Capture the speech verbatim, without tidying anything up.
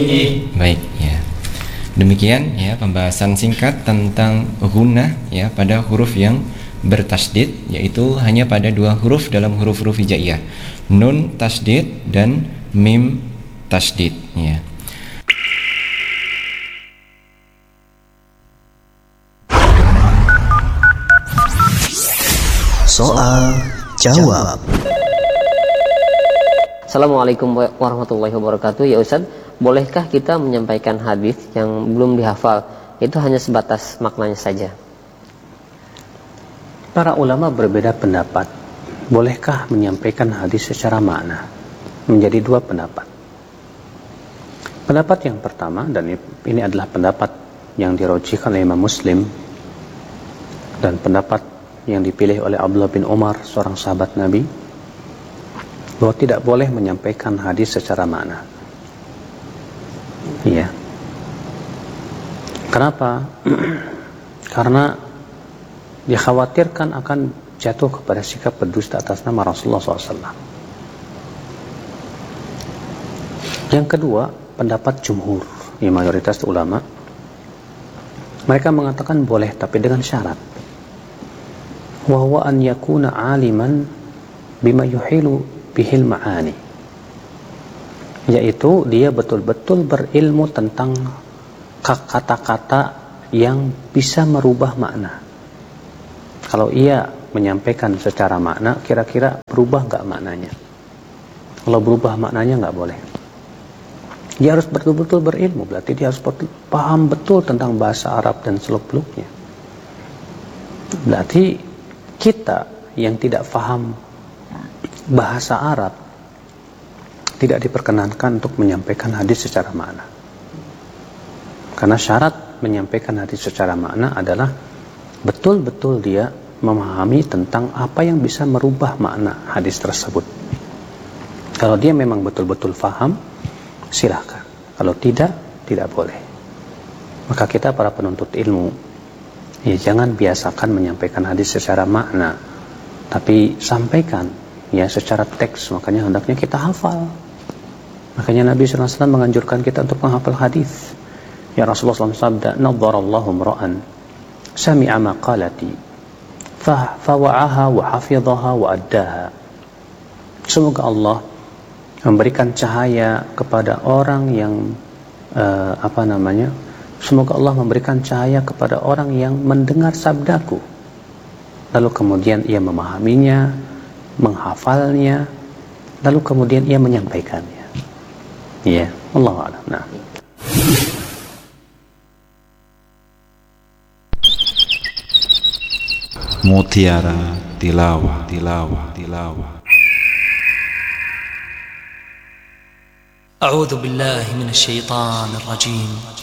Baik, ya. Demikian ya pembahasan singkat tentang gunnah ya pada huruf yang bertasdid, yaitu hanya pada dua huruf dalam huruf-huruf hijaiyah, nun tasdid dan mim tasdid ya. Soal jawab. Assalamualaikum warahmatullahi wabarakatuh. Ya Ustaz, bolehkah kita menyampaikan hadis yang belum dihafal, itu hanya sebatas maknanya saja? Para ulama berbeda pendapat. Bolehkah menyampaikan hadis secara makna? Menjadi dua pendapat. Pendapat yang pertama, dan ini adalah pendapat yang dirojihkan oleh Imam Muslim, dan pendapat yang dipilih oleh Abdullah bin Umar, seorang sahabat Nabi, bahwa tidak boleh menyampaikan hadis secara makna. Iya. Kenapa? Karena dikhawatirkan akan jatuh kepada sikap berdusta atas nama Rasulullah shallallahu alaihi wasallam. Yang kedua, pendapat jumhur, ya mayoritas ulama, mereka mengatakan boleh, tapi dengan syarat, wa huwa an yakuna aliman bima yuhilu bihil ma'ani, yaitu dia betul-betul berilmu tentang kata-kata yang bisa merubah makna. Kalau ia menyampaikan secara makna, kira-kira berubah nggak maknanya? Kalau berubah maknanya nggak boleh. Dia harus betul-betul berilmu, berarti dia harus paham betul tentang bahasa Arab dan seluk-beluknya. Berarti kita yang tidak paham bahasa Arab tidak diperkenankan untuk menyampaikan hadis secara makna. Karena syarat menyampaikan hadis secara makna adalah betul-betul dia memahami tentang apa yang bisa merubah makna hadis tersebut. Kalau dia memang betul-betul faham, silahkan. Kalau tidak, tidak boleh. Maka kita para penuntut ilmu, ya jangan biasakan menyampaikan hadis secara makna, tapi sampaikan ya secara teks. Makanya hendaknya kita hafal. Makanya Nabi shallallahu alaihi wasallam menganjurkan kita untuk menghafal hadis. Ya Rasulullah shallallahu alaihi wasallam sabda, "Nadharallahu imra'an sami'a maqalati fa fawa'aha wa hafidhaha wa addaha." Semoga Allah memberikan cahaya kepada orang yang uh, apa namanya? Semoga Allah memberikan cahaya kepada orang yang mendengar sabdaku, lalu kemudian ia memahaminya, menghafalnya, lalu kemudian ia menyampaikannya. Ya, Allahu a'lam. Nah. Mutiara Tilawah, Tilawah, Tilawah. A'udzu billahi minasy syaithanir rajim.